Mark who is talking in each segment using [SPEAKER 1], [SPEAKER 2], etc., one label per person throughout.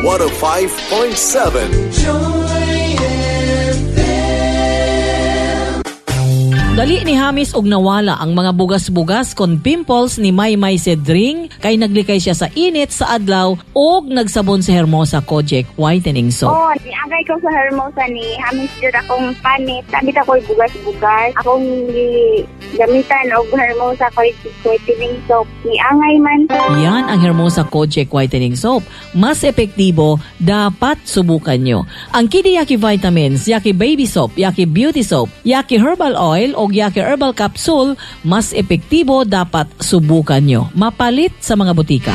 [SPEAKER 1] Dali ni Hamis og nawala ang mga bugas-bugas kon pimples ni Maymay Cedring kay naglikay siya sa init sa adlaw og nagsabon sa Hermosa Kojic Whitening Soap.
[SPEAKER 2] Niagay ko sa Hermosa ni Hamis jud akong panit. Sabit ako'y bugas-bugas. Akong gamitan og Hermosa Kojic Whitening Soap. Niangay man.
[SPEAKER 1] Yan ang Hermosa Kojic Whitening Soap. Mas epektibo, dapat subukan nyo. Ang Kidi Yaki Vitamins, Yaki Baby Soap, Yaki Beauty Soap, Yaki Herbal Oil o Yaki Herbal Capsule, mas epektibo, dapat subukan nyo. Mapalit sa mga butika.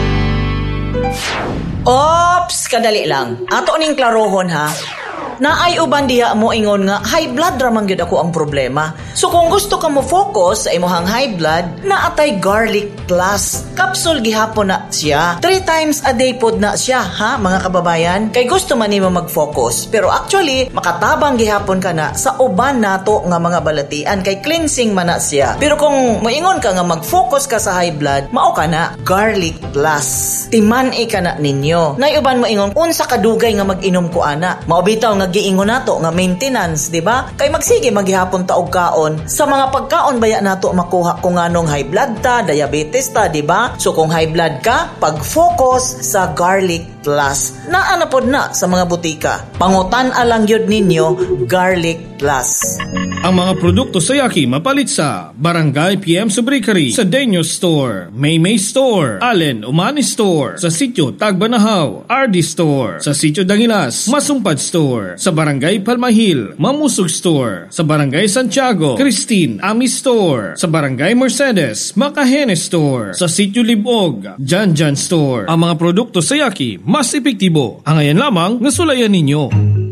[SPEAKER 3] Ops! Kadali lang. Ato ning klarohon ha. Naay uban diha mo ingon nga high blood ramang gyud ako ang problema. So kung gusto ka mo focus sa imong high blood, naatay garlic plus. Capsule gihapon na siya. 3 times a day pod na siya, ha mga kababayan? Kay gusto man nimo mag-focus, pero actually makatabang gihapon ka na sa uban nato nga mga balatian kay cleansing man na siya. Pero kung moingon ka nga mag-focus ka sa high blood, mao ka na garlic plus. Timan-i ka na ninyo. Nay uban mo ingon unsa kadugay nga mag-inom ko ana. Maobitaw nga giingon nato nga maintenance, di ba? Kay magsige maghihapon ta og kaon sa mga pagkaon baya nato makuha kung anong high blood ta, diabetes ta, di ba? So kung high blood ka, pag-focus sa garlic plus. Naa na pod na sa mga butika. Pangutan alang yun ninyo, garlic plus.
[SPEAKER 4] Ang mga produkto sa Yaki mapalit sa Barangay PM Subricary, sa Denyo Store, Maymay Store, Allen Umani Store, sa Sitio Tagbanahaw, RD Store, sa Sitio Dangilas, Masumpad Store, sa Barangay Palmahil, Mamusog Store, sa Barangay Santiago, Christine Ami Store, sa Barangay Mercedes, Makahene Store, sa Sitio Libog, Janjan Store. Ang mga produkto sa Yaki mas epektibo. Angayan lamang nasulayan ninyo.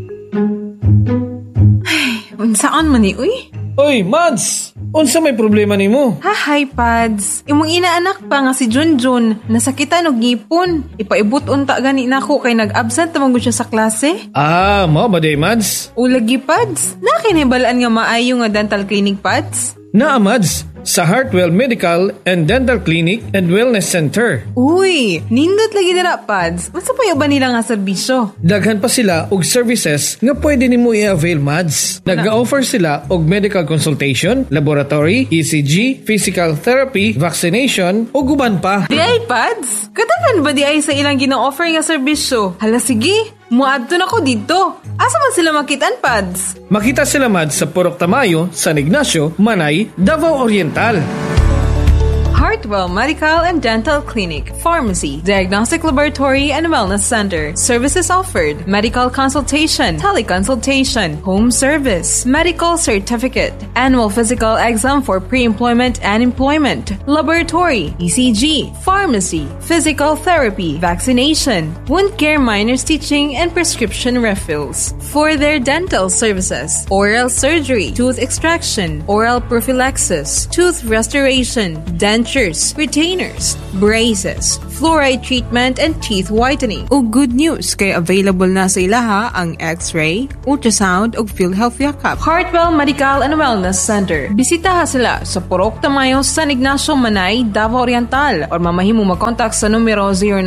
[SPEAKER 5] Unsaan man ni, uy?
[SPEAKER 4] Oy, Mads! Unsa may problema nimo?
[SPEAKER 5] Hi, Pads. Imong inaanak pa nga si Junjun. Nasakitan og ngipon. Ipaibot unta gani nako kay nag-absent tamang siya sa klase.
[SPEAKER 4] Mao ba day, Mads?
[SPEAKER 5] Ulagi, Pads. Nakinibalaan nga maayo nga dental clinic, Pads?
[SPEAKER 4] Naa, Mads. Sa Heartwell Medical and Dental Clinic and Wellness Center.
[SPEAKER 5] Uy, nindot lagi nila, Pads. Masa pa ba nila nga serbisyo?
[SPEAKER 4] Daghan pa sila og services nga pwede nimo i-avail, Mads. Nag-offer sila og medical consultation, laboratory, ECG, physical therapy, vaccination, o guban pa.
[SPEAKER 5] Di ay, Pads? Katakan ba di ay sa ilang gina-offer nga serbisyo? Hala, sige. Muadto na ko dito. Asa man sila makitaan, Pads?
[SPEAKER 4] Makita sila, Mads, sa Purok Tamayo, San Ignacio, Manay, Davao Oriental.
[SPEAKER 5] Heartwell Medical and Dental Clinic, Pharmacy, Diagnostic Laboratory and Wellness Center. Services offered: medical consultation, teleconsultation, home service, medical certificate, annual physical exam for pre-employment and employment, laboratory, ECG, pharmacy, physical therapy, vaccination, wound care, minor stitching, and prescription refills. For their dental services: oral surgery, tooth extraction, oral prophylaxis, tooth restoration, dentures, retainers, braces, fluoride treatment, and teeth whitening. O good news, kay available na sa ilaha ang X-ray, ultrasound, ug PhilHealth Yakap. Heartwell Medical and Wellness Center. Bisitaha sila sa Purok Tamayo, San Ignacio, Manay, Davao Oriental, or mamahimo mag-contact sa numero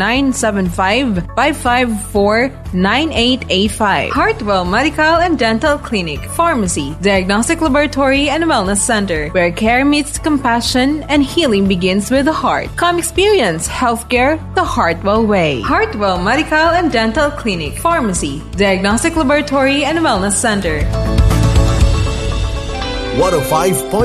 [SPEAKER 5] 0975-554-9885. Heartwell Medical and Dental Clinic, Pharmacy, Diagnostic Laboratory and Wellness Center, where care meets compassion and healing begins with the heart. Come experience healthcare the Heartwell way. Heartwell Medical and Dental Clinic, Pharmacy, Diagnostic Laboratory and Wellness Center.
[SPEAKER 6] 105.7